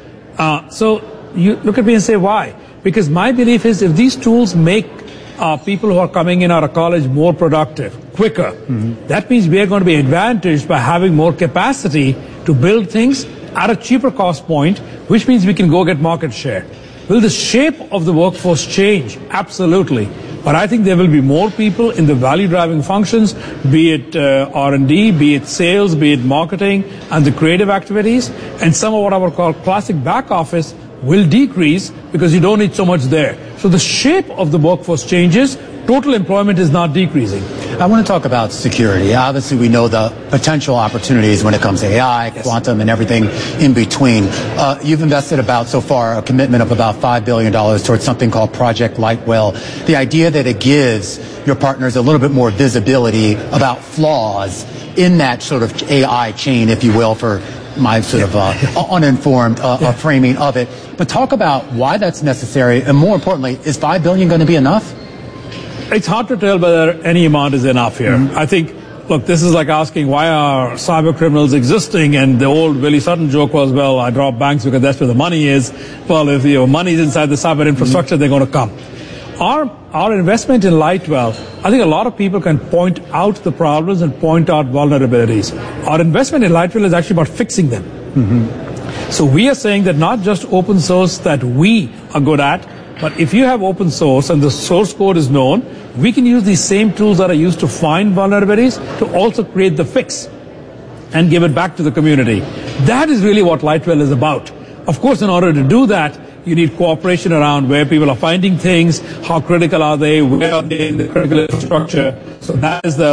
Uh, so you look at me and say, why? Because my belief is if these tools make uh, people who are coming in out of college more productive, quicker, mm-hmm. that means we are going to be advantaged by having more capacity to build things at a cheaper cost point, which means we can go get market share. Will the shape of the workforce change? Absolutely. But I think there will be more people in the value-driving functions, be it uh, R and D, be it sales, be it marketing, and the creative activities. And some of what I would call classic back office will decrease because you don't need so much there. So the shape of the workforce changes. Total employment is not decreasing. I want to talk about security. Obviously, we know the potential opportunities when it comes to A I, yes. quantum, and everything in between. Uh, you've invested about, so far, a commitment of about five billion dollars towards something called Project Lightwell. The idea that it gives your partners a little bit more visibility about flaws in that sort of A I chain, if you will, for my sort of uh, uninformed uh, yeah. framing of it. But talk about why that's necessary, and more importantly, is five billion dollars going to be enough? It's hard to tell whether any amount is enough here. Mm-hmm. I think, look, this is like asking why are cyber criminals existing, and the old Willie Sutton joke was, well, I rob banks because that's where the money is. Well, if your money is inside the cyber infrastructure, mm-hmm. they're going to come. Our our investment in Lightwell, I think a lot of people can point out the problems and point out vulnerabilities. Our investment in Lightwell is actually about fixing them. Mm-hmm. So we are saying that not just open source that we are good at, but if you have open source and the source code is known, we can use these same tools that are used to find vulnerabilities to also create the fix and give it back to the community. That is really what Lightwell is about. Of course, in order to do that, you need cooperation around where people are finding things, how critical are they, where are they in the critical infrastructure. So that is the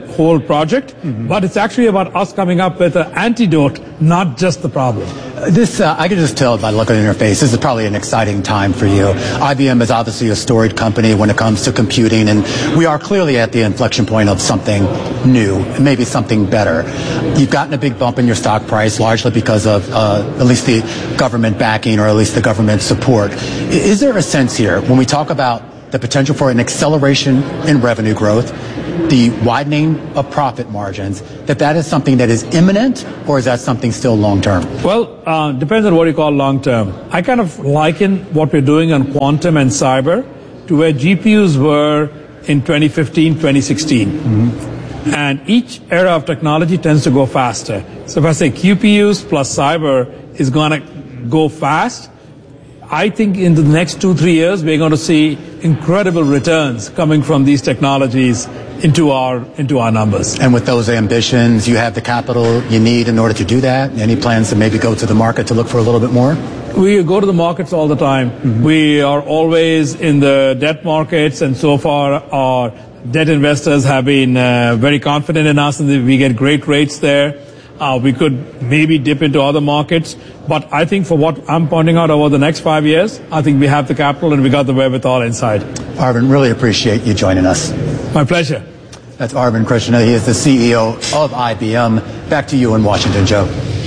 whole project, mm-hmm. but it's actually about us coming up with an antidote, not just the problem. Uh, this, uh, I can just tell by looking at your face, this is probably an exciting time for you. I B M is obviously a storied company when it comes to computing, and we are clearly at the inflection point of something new, maybe something better. You've gotten a big bump in your stock price, largely because of uh, at least the government backing or at least the government support. Is there a sense here, when we talk about the potential for an acceleration in revenue growth, the widening of profit margins, that that is something that is imminent, or is that something still long-term? Well, uh, depends on what you call long-term. I kind of liken what we're doing on quantum and cyber to where G P Us were in twenty fifteen, twenty sixteen. Mm-hmm. And each era of technology tends to go faster. So if I say Q P Us plus cyber is going to go fast, I think in the next two, three years, we're going to see incredible returns coming from these technologies into our into our numbers. And with those ambitions, you have the capital you need in order to do that? Any plans to maybe go to the market to look for a little bit more? We go to the markets all the time. Mm-hmm. We are always in the debt markets, and so far our debt investors have been uh, very confident in us, and we get great rates there. Uh, we could maybe dip into other markets, but I think for what I'm pointing out over the next five years, I think we have the capital and we got the wherewithal inside. Arvind, really appreciate you joining us. My pleasure. That's Arvind Krishna. He is the C E O of I B M. Back to you in Washington, Joe.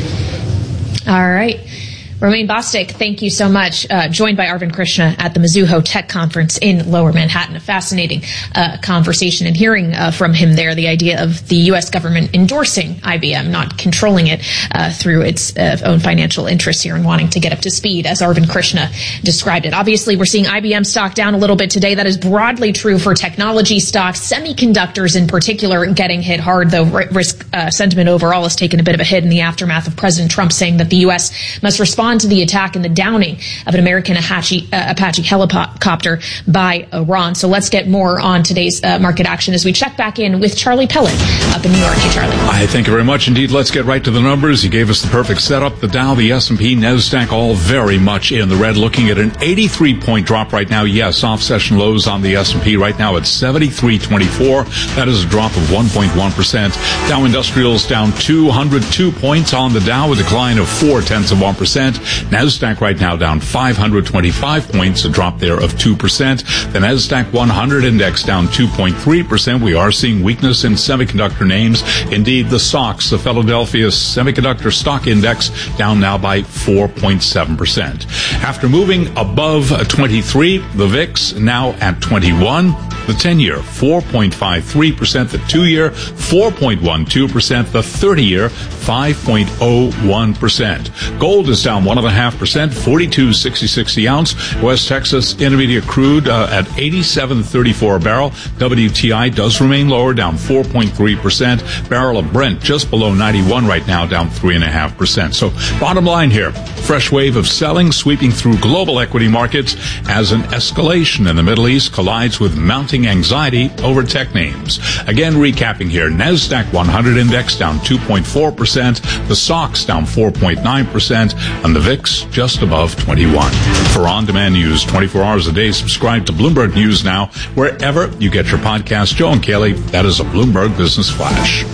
All right. Romain Bostick, thank you so much. Uh, joined by Arvind Krishna at the Mizuho Tech Conference in Lower Manhattan. A fascinating uh, conversation, and hearing uh, from him there the idea of the U S government endorsing I B M, not controlling it uh, through its uh, own financial interests here and wanting to get up to speed, as Arvind Krishna described it. Obviously, we're seeing I B M stock down a little bit today. That is broadly true for technology stocks, semiconductors in particular getting hit hard, though risk uh, sentiment overall has taken a bit of a hit in the aftermath of President Trump saying that the U S must respond to the attack and the downing of an American Apache, uh, Apache helicopter by Iran. So let's get more on today's uh, market action as we check back in with Charlie Pellet up in New York. Hey, Charlie. I thank you very much indeed. Let's get right to the numbers. He gave us the perfect setup. The Dow, the S and P, NASDAQ, all very much in the red, looking at an eighty-three point drop right now. Yes, off-session lows on the S and P right now at seventy-three twenty-four. That is a drop of one point one percent. Dow Industrials down two hundred two points on the Dow, a decline of four tenths of one percent. NASDAQ right now down five hundred twenty-five points, a drop there of two percent. The NASDAQ one hundred index down two point three percent. We are seeing weakness in semiconductor names. Indeed, the S O X, the Philadelphia Semiconductor Stock Index, down now by four point seven percent. After moving above twenty-three, the V I X now at twenty-one. The ten-year, four point five three percent. The two-year, four point one two percent. The thirty-year, five point oh one percent. Gold is down one point five percent, forty-two sixty-six the ounce. West Texas Intermediate crude uh, at eighty-seven thirty-four a barrel. W T I does remain lower, down four point three percent. Barrel of Brent just below ninety-one right now, down three point five percent. So bottom line here, fresh wave of selling sweeping through global equity markets as an escalation in the Middle East collides with mounting anxiety over tech names. Again, recapping here, NASDAQ one hundred index down two point four percent, the S O X down four point nine percent, and the V I X just above twenty-one. For on-demand news twenty-four hours a day, subscribe to Bloomberg News Now wherever you get your podcast. Joe and Kaylee, that is a Bloomberg Business Flash.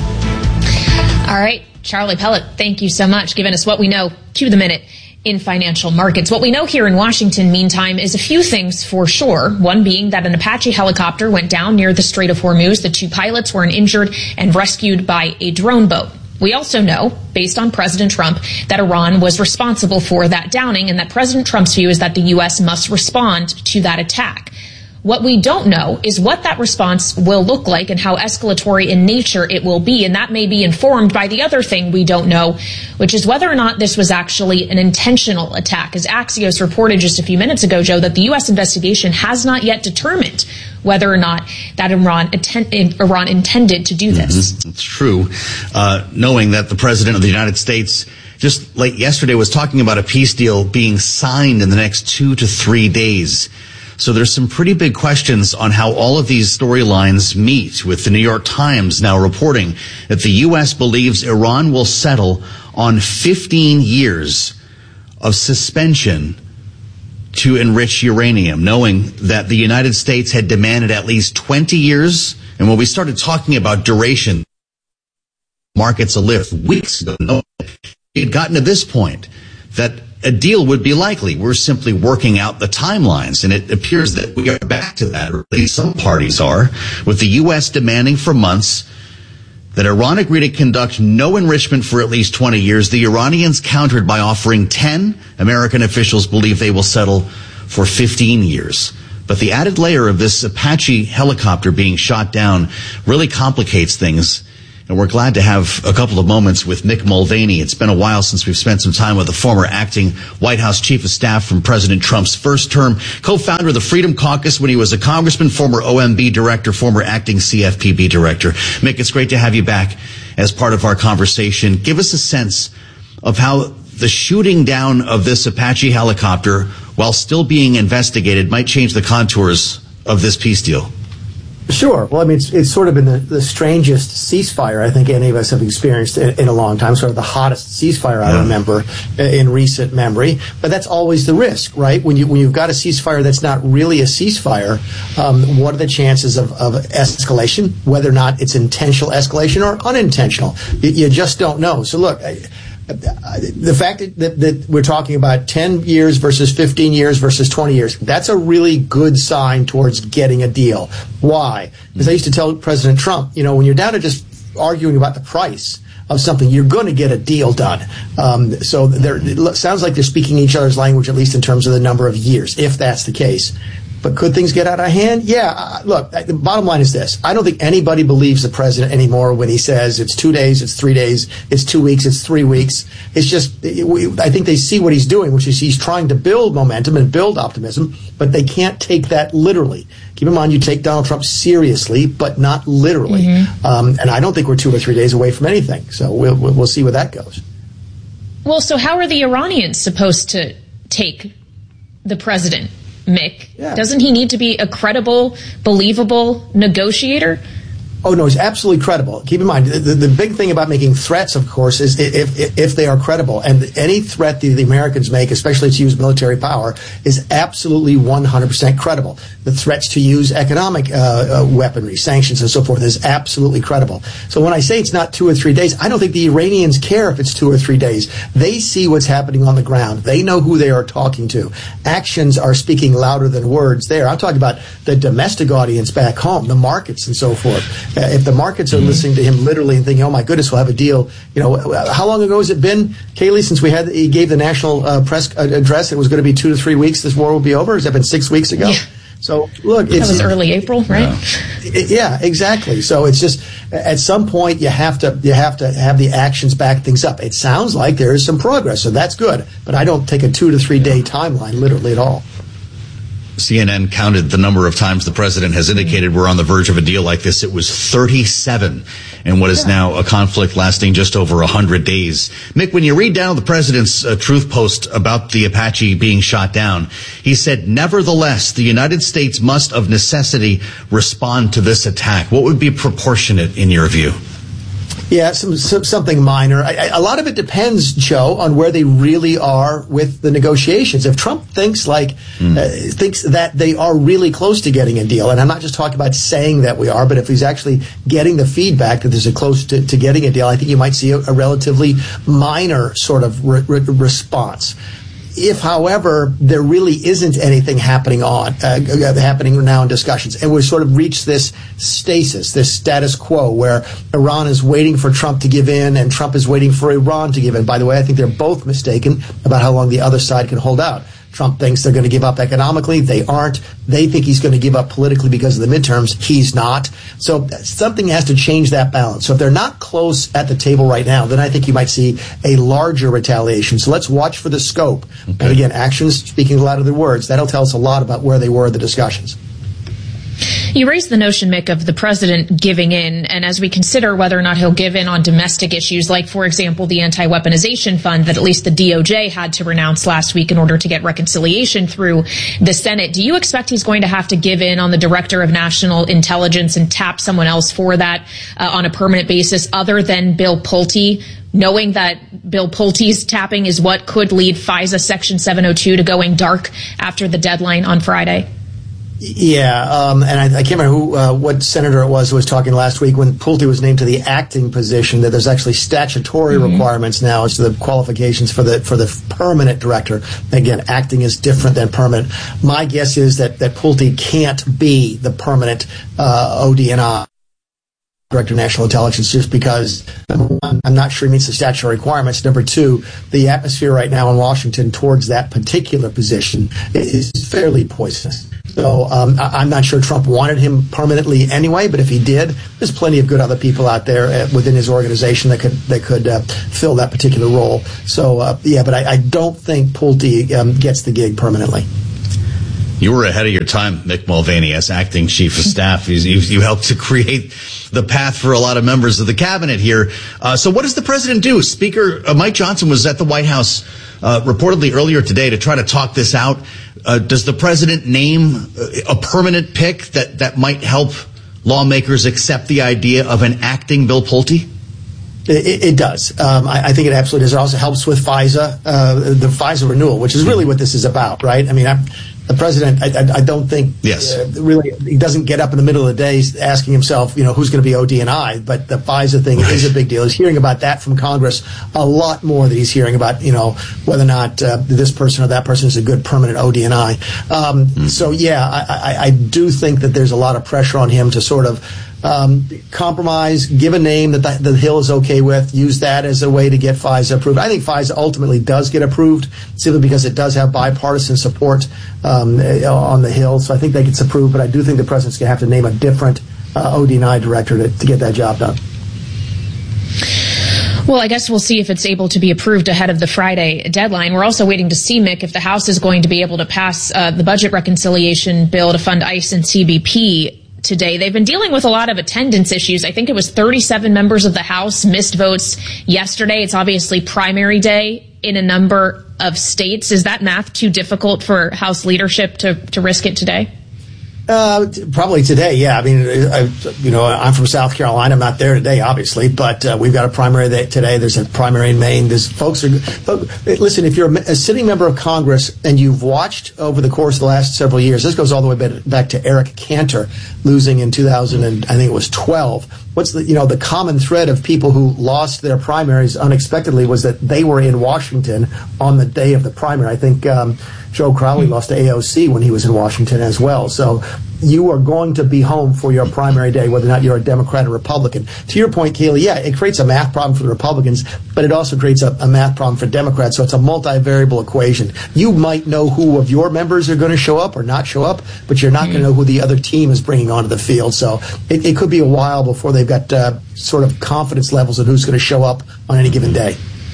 All right, Charlie Pellet, thank you so much, giving us what we know to the minute in financial markets. What we know here in Washington, meantime, is a few things for sure. One being that an Apache helicopter went down near the Strait of Hormuz. The two pilots were injured and rescued by a drone boat. We also know, based on President Trump, that Iran was responsible for that downing, and that President Trump's view is that the U S must respond to that attack. What we don't know is what that response will look like and how escalatory in nature it will be, and that may be informed by the other thing we don't know, which is whether or not this was actually an intentional attack. As Axios reported just a few minutes ago, Joe, that the U S investigation has not yet determined whether or not that Iran, atten- Iran intended to do this. Mm-hmm. It's true. Uh, knowing that the President of the United States just late yesterday was talking about a peace deal being signed in the next two to three days. So there's some pretty big questions on how all of these storylines meet, with the New York Times now reporting that the U S believes Iran will settle on fifteen years of suspension to enrich uranium, knowing that the United States had demanded at least twenty years And when we started talking about duration, markets a lift weeks ago, no, it had gotten to this point that a deal would be likely. We're simply working out the timelines, and it appears that we are back to that, or at least some parties are, with the U S demanding for months that Iran agreed to conduct no enrichment for at least twenty years. The Iranians countered by offering ten. American officials believe they will settle for fifteen years. But the added layer of this Apache helicopter being shot down really complicates things. And we're glad to have a couple of moments with Mick Mulvaney. It's been a while since we've spent some time with the former acting White House chief of staff from President Trump's first term, co-founder of the Freedom Caucus when he was a congressman, former O M B director, former acting C F P B director. Mick, it's great to have you back as part of our conversation. Give us a sense of how the shooting down of this Apache helicopter, while still being investigated, might change the contours of this peace deal. Sure. Well, I mean, it's, it's sort of been the, the strangest ceasefire I think any of us have experienced in, in a long time, sort of the hottest ceasefire I yeah. remember in recent memory. But that's always the risk, right? When, you, when you've got a ceasefire that's not really a ceasefire, um, what are the chances of, of escalation, whether or not it's intentional escalation or unintentional? You, you just don't know. So, look, I, the fact that, that, that we're talking about ten years versus fifteen years versus twenty years, that's a really good sign towards getting a deal. Why? Because I used to tell President Trump, you know, when you're down to just arguing about the price of something, you're going to get a deal done. Um, so there, it sounds like they're speaking each other's language, at least in terms of the number of years, if that's the case. But could things get out of hand? Yeah. Uh, look, the bottom line is this. I don't think anybody believes the president anymore when he says it's two days, it's three days, it's two weeks, it's three weeks. It's just, it, we, I think they see what he's doing, which is he's trying to build momentum and build optimism, but they can't take that literally. Keep in mind, you take Donald Trump seriously, but not literally. Mm-hmm. Um, and I don't think we're two or three days away from anything. So we'll, we'll, we'll see where that goes. Well, so how are the Iranians supposed to take the president? Mick, yeah. Doesn't he need to be a credible, believable negotiator? Oh, no, he's absolutely credible. Keep in mind, the, the big thing about making threats, of course, is if, if, if they are credible. And any threat that the Americans make, especially to use military power, is absolutely one hundred percent credible. The threats to use economic uh, uh, weaponry, sanctions, and so forth is absolutely credible. So when I say it's not two or three days, I don't think the Iranians care if it's two or three days. They see what's happening on the ground. They know who they are talking to. Actions are speaking louder than words there. I'm talking about the domestic audience back home, the markets and so forth. Uh, if the markets are mm-hmm. listening to him literally and thinking, oh, my goodness, we'll have a deal. You know, how long ago has it been, Kayleigh, since we had he gave the national uh, press address? It was going to be two to three weeks. This war will be over. Has that been six weeks ago? Yeah. So, look, it's... That was early April, right? Yeah. It, yeah, exactly. So it's just, at some point, you have to you have to have the actions back things up. It sounds like there is some progress, so that's good. But I don't take a two to three day timeline literally at all. C N N counted the number of times the president has indicated we're on the verge of a deal like this. It was thirty-seven in what is now a conflict lasting just over one hundred days. Mick, when you read down the president's uh, truth post about the Apache being shot down, he said, nevertheless, the United States must of necessity respond to this attack. What would be proportionate in your view? Yeah, some, some, something minor. I, I, a lot of it depends, Joe, on where they really are with the negotiations. If Trump thinks like mm. uh, thinks that they are really close to getting a deal, and I'm not just talking about saying that we are, but if he's actually getting the feedback that there's a close to, to getting a deal, I think you might see a, a relatively minor sort of re- re- response. If, however, there really isn't anything happening on uh, happening now in discussions, and we've sort of reached this stasis, this status quo, where Iran is waiting for Trump to give in, and Trump is waiting for Iran to give in. By the way, I think they're both mistaken about how long the other side can hold out. Trump thinks they're going to give up economically. They aren't. They think he's going to give up politically because of the midterms. He's not. So something has to change that balance. So if they're not close at the table right now, then I think you might see a larger retaliation. So let's watch for the scope. Okay. And again, actions speaking louder than words. That'll tell us a lot about where they were in the discussions. You raised the notion, Mick, of the president giving in, and as we consider whether or not he'll give in on domestic issues, like, for example, the anti-weaponization fund that at least the D O J had to renounce last week in order to get reconciliation through the Senate, do you expect he's going to have to give in on the director of national intelligence and tap someone else for that uh, on a permanent basis other than Bill Pulte, knowing that Bill Pulte's tapping is what could lead FISA Section seven oh two to going dark after the deadline on Friday? Yeah, um, and I, I can't remember who, uh, what senator it was who was talking last week when Pulte was named to the acting position, that there's actually statutory mm-hmm. requirements now as to the qualifications for the for the permanent director. Again, acting is different than permanent. My guess is that, that Pulte can't be the permanent uh, O D N I. Director of National Intelligence, just because, number one, I'm not sure he meets the statutory requirements. Number two, the atmosphere right now in Washington towards that particular position is fairly poisonous. So um, I- I'm not sure Trump wanted him permanently anyway, but if he did, there's plenty of good other people out there uh, within his organization that could that could uh, fill that particular role. So uh, yeah, but I, I don't think Pulte um, gets the gig permanently. You were ahead of your time, Mick Mulvaney, as acting chief of staff. You, you, you helped to create the path for a lot of members of the cabinet here. Uh, so what does the president do? Speaker uh, Mike Johnson was at the White House uh, reportedly earlier today to try to talk this out. Uh, does the president name a permanent pick that, that might help lawmakers accept the idea of an acting Bill Pulte? It, it does. Um, I, I think it absolutely does. It also helps with FISA, uh, the FISA renewal, which is really what this is about, right? I mean, I'm, the president, I, I, I don't think yes. uh, really he doesn't get up in the middle of the day asking himself, you know, who's going to be O D N I. But the FISA thing right. is a big deal. He's hearing about that from Congress a lot more than he's hearing about, you know, whether or not uh, this person or that person is a good permanent O D N I. Um, mm-hmm. So, yeah, I, I, I do think that there's a lot of pressure on him to sort of Um, compromise, give a name that the, the Hill is okay with, use that as a way to get FISA approved. I think FISA ultimately does get approved simply because it does have bipartisan support um, on the Hill. So I think that gets approved, but I do think the president's going to have to name a different uh, O D N I director to, to get that job done. Well, I guess we'll see if it's able to be approved ahead of the Friday deadline. We're also waiting to see, Mick, if the House is going to be able to pass uh, the budget reconciliation bill to fund ICE and C B P today. They've been dealing with a lot of attendance issues. I think it was thirty-seven members of the House missed votes yesterday. It's obviously primary day in a number of states. Is that math too difficult for House leadership to, to risk it today? Uh, probably today, yeah. I mean, I, you know, I'm from South Carolina. I'm not there today, obviously, but uh, we've got a primary there today. There's a primary in Maine. There's folks are. Folks, listen, if you're a, a sitting member of Congress and you've watched over the course of the last several years, this goes all the way back to Eric Cantor losing in two thousand and I think it was twelve. What's the, you know, the common thread of people who lost their primaries unexpectedly was that they were in Washington on the day of the primary. I think um, Joe Crowley lost to A O C when he was in Washington as well. So you are going to be home for your primary day, whether or not you're a Democrat or Republican. To your point, Kaylee, yeah, it creates a math problem for the Republicans, but it also creates a, a math problem for Democrats. So it's a multivariable equation. You might know who of your members are going to show up or not show up, but you're not mm-hmm. going to know who the other team is bringing onto the field. So it, it could be a while before they've got uh, sort of confidence levels of who's going to show up on any given day.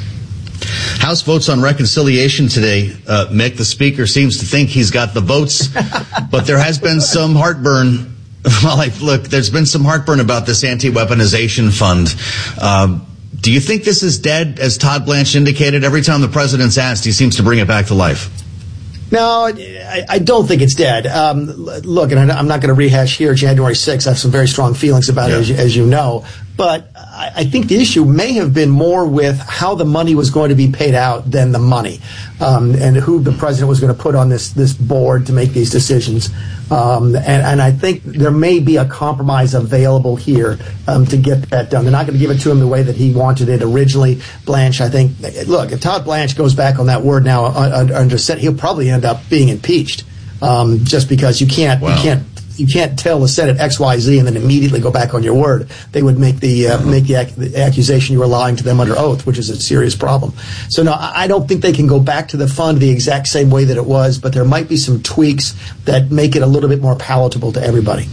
House votes on reconciliation today. Uh, Mick, the Speaker, seems to think he's got the votes, but there has been some heartburn. Well, like, look, there's been some heartburn about this anti-weaponization fund. Um, do you think this is dead, as Todd Blanche indicated? Every time the president's asked, he seems to bring it back to life. No, I, I don't think it's dead. Um, look, and I'm not going to rehash here January sixth. I have some very strong feelings about yeah. it, as you, as you know. But I, I think the issue may have been more with how the money was going to be paid out than the money, um, and who the president was going to put on this this board to make these decisions. Um, and, and I think there may be a compromise available here um, to get that done. They're not going to give it to him the way that he wanted it originally. Blanche, I think, look, if Todd Blanche goes back on that word now under set, he'll probably end up being impeached, um, just because you can't, wow. you can't, you can't tell the Senate X, Y, Z and then immediately go back on your word. They would make the uh, make the, ac- the accusation you were lying to them under oath, which is a serious problem. So no, I don't think they can go back to the fund the exact same way that it was, but there might be some tweaks that make it a little bit more palatable to everybody.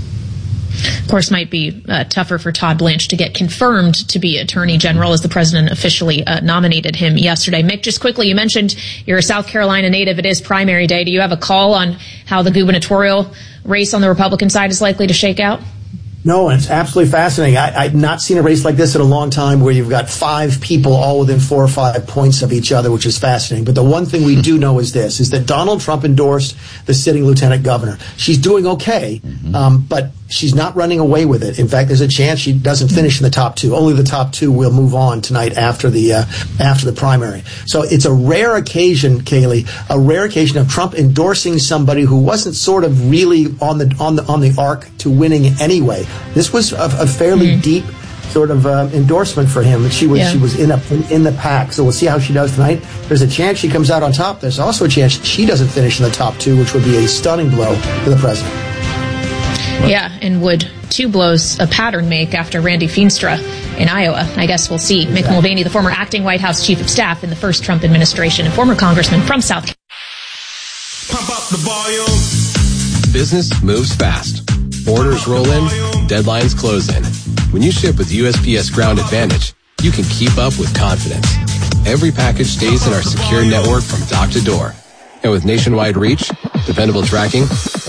Of course, might be uh, tougher for Todd Blanche to get confirmed to be Attorney General, as the president officially uh, nominated him yesterday. Mick, just quickly, you mentioned you're a South Carolina native. It is primary day. Do you have a call on how the gubernatorial race on the Republican side is likely to shake out? No, and it's absolutely fascinating. I, I've not seen a race like this in a long time, where you've got five people all within four or five points of each other, which is fascinating. But the one thing we do know is this, is that Donald Trump endorsed the sitting lieutenant governor. She's doing okay, mm-hmm. um, but she's not running away with it. In fact, there's a chance she doesn't finish in the top two. Only the top two will move on tonight after the uh, after the primary. So it's a rare occasion, Kaylee, a rare occasion of Trump endorsing somebody who wasn't sort of really on the on the on the arc to winning anyway. This was a, a fairly mm-hmm. deep sort of uh, endorsement for him. She was yeah. she was in a in, in the pack. So we'll see how she does tonight. There's a chance she comes out on top. There's also a chance she doesn't finish in the top two, which would be a stunning blow to the president. Yeah, and would two blows a pattern make after Randy Feenstra in Iowa? I guess we'll see. Exactly. Mick Mulvaney, the former acting White House chief of staff in the first Trump administration and former congressman from South Carolina. Pump up the volume. Business moves fast. Orders roll in, deadlines close in. When you ship with U S P S Ground Advantage, you can keep up with confidence. Every package stays in our secure network from dock to door. And with nationwide reach, dependable tracking,